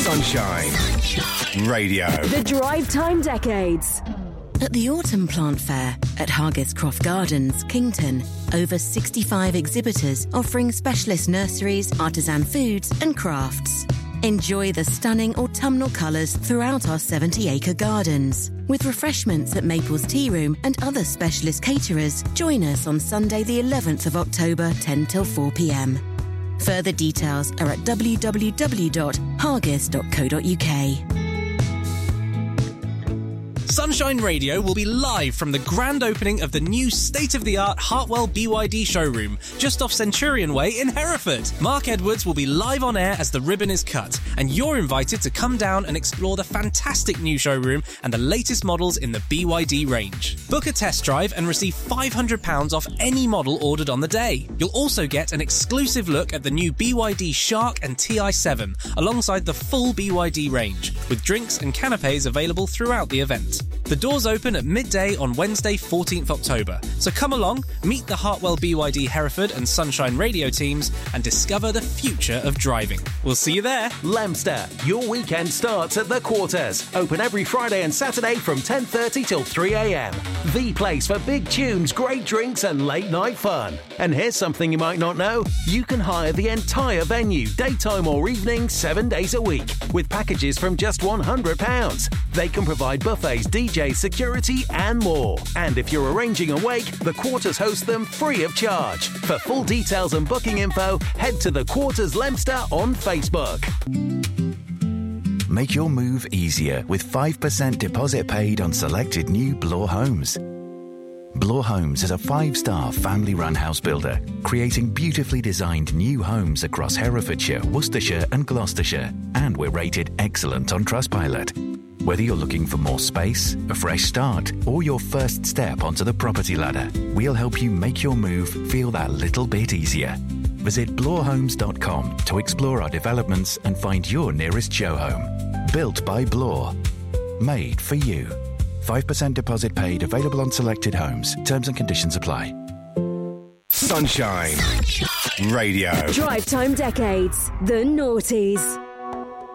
Sunshine Radio. The Drive Time Decades. At the Autumn Plant Fair at Hargis Croft Gardens, Kington, over 65 exhibitors offering specialist nurseries, artisan foods and crafts. Enjoy the stunning autumnal colours throughout our 70-acre gardens. With refreshments at Maple's Tea Room and other specialist caterers, join us on Sunday the 11th of October, 10 till 4 p.m. Further details are at www.hargis.co.uk. Sunshine Radio will be live from the grand opening of the new state-of-the-art Hartwell BYD showroom, just off Centurion Way in Hereford. Mark Edwards will be live on air as the ribbon is cut, and you're invited to come down and explore the fantastic new showroom and the latest models in the BYD range. Book a test drive and receive £500 off any model ordered on the day. You'll also get an exclusive look at the new BYD Shark and TI7, alongside the full BYD range, with drinks and canapes available throughout the event. The doors open at midday on Wednesday 14th October, so come along, meet the Hartwell BYD Hereford and Sunshine Radio teams and discover the future of driving. We'll see you there. Leominster, your weekend starts at The Quarters. Open every Friday and Saturday from 10:30 till 3 a.m. The place for big tunes, great drinks and late night fun. And here's something you might not know. You can hire the entire venue, daytime or evening, 7 days a week, with packages from just £100. They can provide buffets, DJ, security and more. And if you're arranging a wake, The Quarters host them free of charge. For full details and booking info, head to The Quarters Leominster on Facebook. Make your move easier with 5% deposit paid on selected new Bloor homes. Bloor Homes is a 5-star family-run house builder, creating beautifully designed new homes across Herefordshire, Worcestershire and Gloucestershire, and we're rated excellent on Trustpilot. Whether you're looking for more space, a fresh start, or your first step onto the property ladder, we'll help you make your move feel that little bit easier. Visit bloorhomes.com to explore our developments and find your nearest show home. Built by Bloor. Made for you. 5% deposit paid, available on selected homes. Terms and conditions apply. Sunshine Radio. Drive Time Decades. The Naughties.